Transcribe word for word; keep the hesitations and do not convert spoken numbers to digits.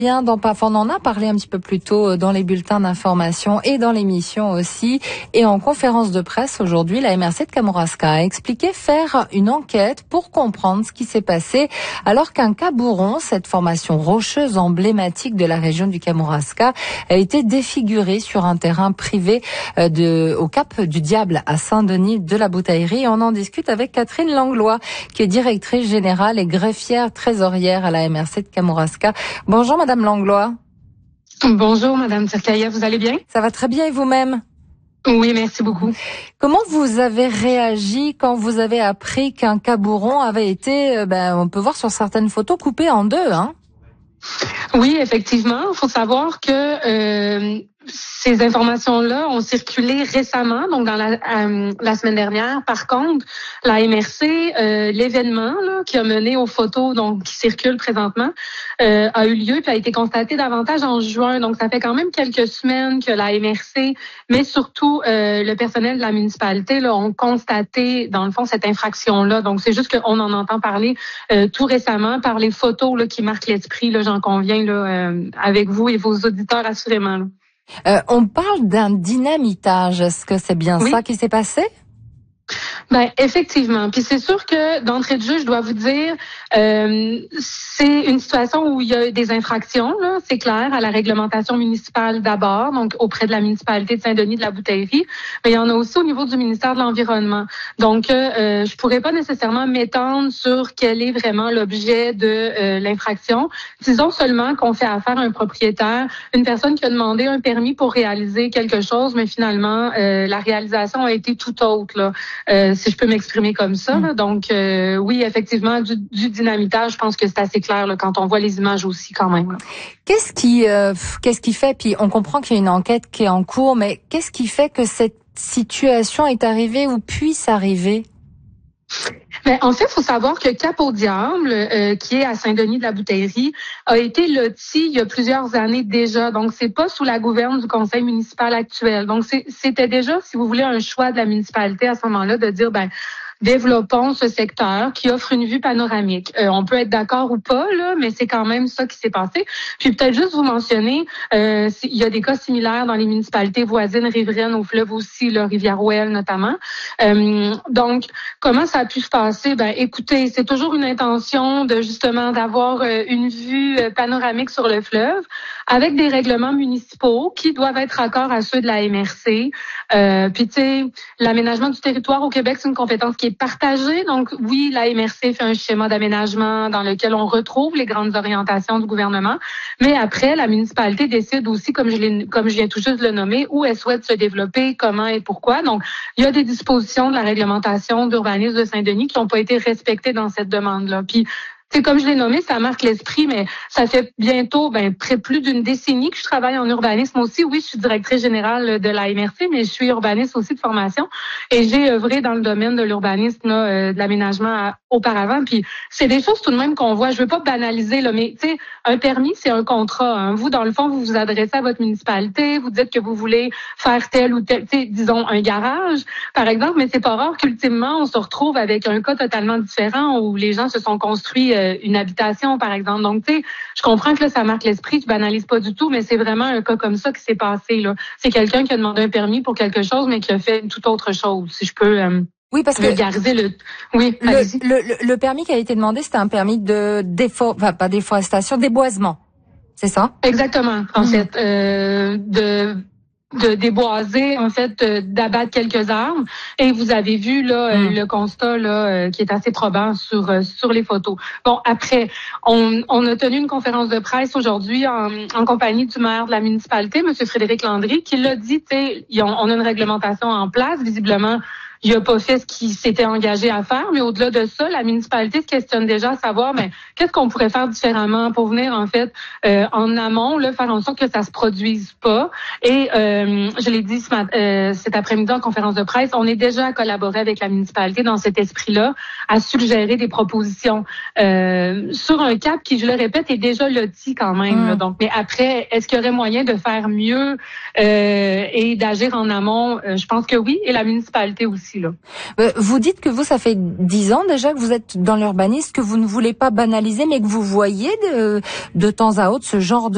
Bien, dans P A F, on en a parlé un petit peu plus tôt dans les bulletins d'information et dans l'émission aussi. Et en conférence de presse aujourd'hui, la M R C de Kamouraska a expliqué faire une enquête pour comprendre ce qui s'est passé alors qu'un cabourон, cette formation rocheuse emblématique de la région du Kamouraska, a été défiguré sur un terrain privé de, au Cap du Diable à Saint-Denis de la Bouteillerie. Et on en discute avec Catherine Langlois, qui est directrice générale et greffière trésorière à la M R C de Kamouraska. Bonjour Madame Langlois. Bonjour Madame Tirkaya, vous allez bien? Ça va très bien et vous-même? Oui, merci beaucoup. Comment vous avez réagi quand vous avez appris qu'un cabouron avait été, ben, on peut voir sur certaines photos, coupé en deux, hein? Oui, effectivement. Il faut savoir que euh, ces informations-là ont circulé récemment, donc dans la, euh, la semaine dernière. Par contre, la M R C, euh, l'événement là, qui a mené aux photos, donc qui circulent présentement, euh, a eu lieu puis a été constaté davantage en juin. Donc, ça fait quand même quelques semaines que la M R C, mais surtout euh, le personnel de la municipalité là, ont constaté, dans le fond, cette infraction-là. Donc, c'est juste qu'on en entend parler euh, tout récemment par les photos là, qui marquent l'esprit, là, j'en conviens, là, euh, avec vous et vos auditeurs, assurément. Là. Euh, on parle d'un dynamitage. Est-ce que c'est bien oui. ça qui s'est passé? Ben effectivement. Puis c'est sûr que d'entrée de jeu, je dois vous dire, euh, c'est une situation où il y a des infractions, là, c'est clair, à la réglementation municipale d'abord, donc auprès de la municipalité de Saint-Denis de la Bouteillerie, mais il y en a aussi au niveau du ministère de l'Environnement. Donc, euh, je pourrais pas nécessairement m'étendre sur quel est vraiment l'objet de euh, l'infraction. Disons seulement qu'on fait affaire à un propriétaire, une personne qui a demandé un permis pour réaliser quelque chose, mais finalement, euh, la réalisation a été tout autre, là. Euh, si je peux m'exprimer comme ça. Là. Donc, euh, oui, effectivement, du, du dynamitage, je pense que c'est assez clair là, quand on voit les images aussi quand même. Là. Qu'est-ce qui, euh, qu'est-ce qui fait, puis on comprend qu'il y a une enquête qui est en cours, mais qu'est-ce qui fait que cette situation est arrivée ou puisse arriver? Mais en fait, il faut savoir que Cap au Diable, euh, qui est à Saint-Denis de la Bouteillerie, a été loti il y a plusieurs années déjà. Donc, c'est pas sous la gouverne du conseil municipal actuel. Donc, c'est, c'était déjà, si vous voulez, un choix de la municipalité à ce moment-là de dire, ben, développons ce secteur qui offre une vue panoramique. Euh, on peut être d'accord ou pas, là, mais c'est quand même ça qui s'est passé. Puis peut-être juste vous mentionner, euh, il y a des cas similaires dans les municipalités voisines, riveraines, au fleuve aussi, là, Rivière-Ouelle notamment. Euh, donc, comment ça a pu se passer? Ben, écoutez, c'est toujours une intention de justement d'avoir euh, une vue euh, panoramique sur le fleuve avec des règlements municipaux qui doivent être raccords à ceux de la M R C. Euh, puis tu sais, l'aménagement du territoire au Québec, c'est une compétence qui est partagée. Donc oui, la M R C fait un schéma d'aménagement dans lequel on retrouve les grandes orientations du gouvernement. Mais après, la municipalité décide aussi, comme je l'ai, comme je viens tout juste de le nommer, où elle souhaite se développer, comment et pourquoi. Donc, il y a des dispositions de la réglementation d'urbanisme de Saint-Denis qui n'ont pas été respectées dans cette demande-là. Puis c'est comme je l'ai nommé, ça marque l'esprit, mais ça fait bientôt ben près plus d'une décennie que je travaille en urbanisme aussi. Oui, je suis directrice générale de la M R C, mais je suis urbaniste aussi de formation et j'ai œuvré dans le domaine de l'urbanisme, là, euh, de l'aménagement à, auparavant. Puis c'est des choses tout de même qu'on voit. Je veux pas banaliser là, mais tu sais, un permis c'est un contrat. Hein. Vous, dans le fond, vous vous adressez à votre municipalité, vous dites que vous voulez faire tel ou tel, tu sais, disons un garage, par exemple, mais c'est pas rare qu'ultimement on se retrouve avec un cas totalement différent où les gens se sont construits euh, une habitation, par exemple. Donc, tu sais, je comprends que là, ça marque l'esprit, je banalise pas du tout, mais c'est vraiment un cas comme ça qui s'est passé, là. C'est quelqu'un qui a demandé un permis pour quelque chose, mais qui a fait toute autre chose, si je peux... Euh, Oui, parce que le, oui, le, le, le permis qui a été demandé, c'était un permis de défo, enfin, pas déforestation, déboisement. C'est ça? Exactement. En mmh. fait, euh, de... de déboiser, en fait, euh, d'abattre quelques arbres. Et vous avez vu là mmh. le constat là euh, qui est assez probant sur euh, sur les photos. Bon, après, on, on a tenu une conférence de presse aujourd'hui en, en compagnie du maire de la municipalité, M. Frédéric Landry, qui l'a dit, tu sais, on a une réglementation en place, visiblement. Il n'a pas fait ce qu'il s'était engagé à faire, mais au-delà de ça, la municipalité se questionne déjà à savoir, ben, qu'est-ce qu'on pourrait faire différemment pour venir, en fait, euh, en amont, là, faire en sorte que ça se produise pas. Et euh, je l'ai dit ce matin, euh, cet après-midi en conférence de presse, on est déjà à collaborer avec la municipalité dans cet esprit-là, à suggérer des propositions euh, sur un cap qui, je le répète, est déjà loti quand même. Mmh. Là. Donc, mais après, est-ce qu'il y aurait moyen de faire mieux euh, et d'agir en amont? Euh, je pense que oui, et la municipalité aussi. Là. Vous dites que vous, ça fait dix ans déjà que vous êtes dans l'urbanisme, que vous ne voulez pas banaliser, mais que vous voyez de, de temps à autre ce genre de